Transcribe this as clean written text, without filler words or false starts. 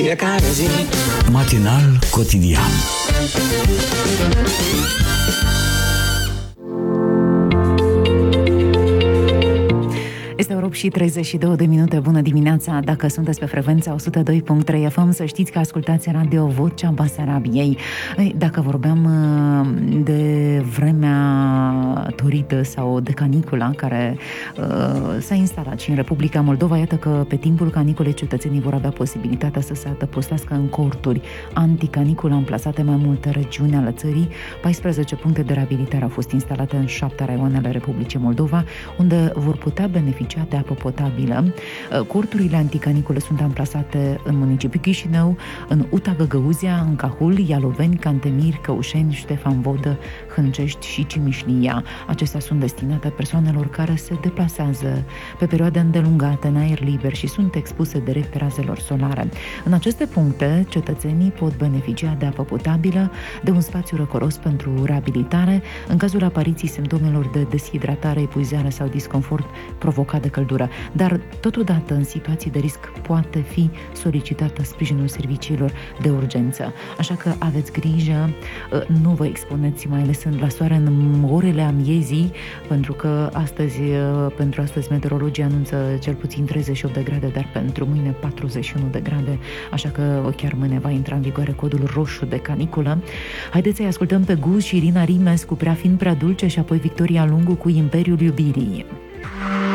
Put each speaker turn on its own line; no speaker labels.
fiecare zi.
Matinal cotidian.
Este 8 și 32 de minute. Bună dimineața! Dacă sunteți pe frecvența 102.3 FM, să știți că ascultați Radio Vocea Basarabiei. Dacă vorbeam de vremea toridă sau de canicula care s-a instalat și în Republica Moldova, iată că pe timpul caniculei cetățenii vor avea posibilitatea să se adăpostească în corturi anticaniculă amplasate în mai multe regiuni ale țării. 14 puncte de reabilitare au fost instalate în 7 raioane ale Republicii Moldova, unde vor putea beneficia de apă potabilă. Corturile anticaniculă sunt amplasate în municipiul Chișinău, în Uta Găgăuzia, în Cahul, Ialoveni, Cantemir, Căușeni, Ștefan Vodă, Hâncești și Cimișlia. Acestea sunt destinate persoanelor care se deplasează pe perioade îndelungate în aer liber și sunt expuse direct razelor solare. În aceste puncte, cetățenii pot beneficia de apă potabilă, de un spațiu răcoros pentru reabilitare, în cazul apariției simptomelor de deshidratare, epuizare sau disconfort provocat de căldură, dar totodată în situații de risc poate fi solicitată sprijinul serviciilor de urgență. Așa că aveți grijă, nu vă expuneți mai ales la soare în orele amiezii, pentru că pentru astăzi meteorologii anunță cel puțin 38 de grade, dar pentru mâine 41 de grade, așa că chiar mâine va intra în vigoare codul roșu de caniculă. Haideți să-i ascultăm pe Guz și Irina Rimes cu Prea fin, prea dulce și apoi Victoria Lungu cu Imperiul iubirii.